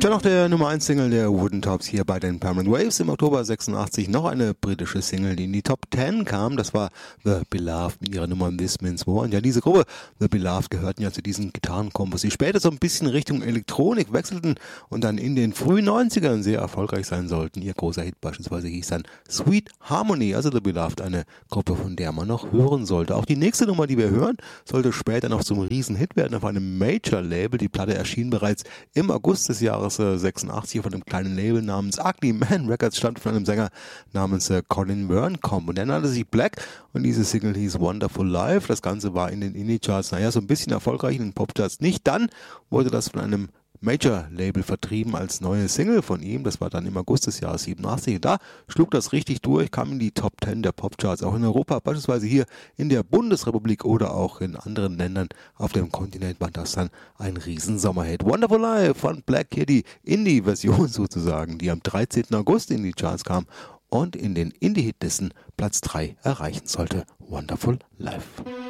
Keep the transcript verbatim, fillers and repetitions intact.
Dann noch der Nummer eins Single der Wooden Tops hier bei den Permanent Waves im Oktober sechsundachtzig. Noch eine britische Single, die in die Top zehn kam. Das war The Beloved mit ihrer Nummer This Means More. Und ja, diese Gruppe, The Beloved, gehörten ja zu diesen Gitarrenkombos, die später so ein bisschen Richtung Elektronik wechselten und dann in den frühen neunzigern sehr erfolgreich sein sollten. Ihr großer Hit beispielsweise hieß dann Sweet Harmony, also The Beloved, eine Gruppe, von der man noch hören sollte. Auch die nächste Nummer, die wir hören, sollte später noch zum Riesenhit werden auf einem Major-Label. Die Platte erschien bereits im August des Jahres sechsundachtzig von einem kleinen Label namens Ugly Man Records, stammt von einem Sänger namens äh, Colin Werncombe. Und der nannte sich Black und diese Single hieß Wonderful Life. Das Ganze war in den Indie-Charts, naja, so ein bisschen erfolgreich, in den Pop-Charts nicht. Dann wurde das von einem Major-Label vertrieben als neue Single von ihm. Das war dann im August des Jahres siebenundachtzig. Und da schlug das richtig durch, kam in die Top zehn der Popcharts, auch in Europa, beispielsweise hier in der Bundesrepublik oder auch in anderen Ländern auf dem Kontinent war das dann ein Riesen-Sommerhit. Wonderful Life von Black, hier die Indie-Version sozusagen, die am dreizehnten August in die Charts kam und in den Indie-Hitlisten Platz drei erreichen sollte. Wonderful Life.